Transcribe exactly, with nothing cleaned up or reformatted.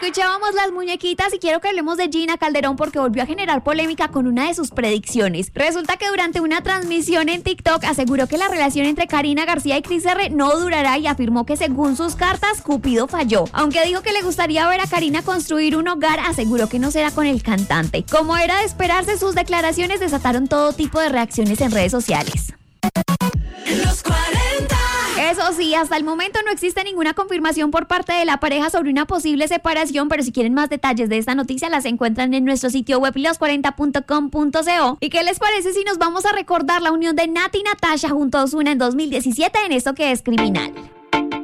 Escuchábamos Las Muñequitas y quiero que hablemos de Gina Calderón porque volvió a generar polémica con una de sus predicciones. Resulta que durante una transmisión en TikTok aseguró que la relación entre Karina García y Cris R no durará y afirmó que según sus cartas Cupido falló. Aunque dijo que le gustaría ver a Karina construir un hogar, aseguró que no será con el cantante. Como era de esperarse, sus declaraciones desataron todo tipo de reacciones en redes sociales. Los cuarenta. Eso sí, hasta el momento no existe ninguna confirmación por parte de la pareja sobre una posible separación, pero si quieren más detalles de esta noticia las encuentran en nuestro sitio web los cuarenta punto com punto co. ¿Y qué les parece si nos vamos a recordar la unión de Nat y Natasha junto a Ozuna en dos mil diecisiete en esto que es Criminal?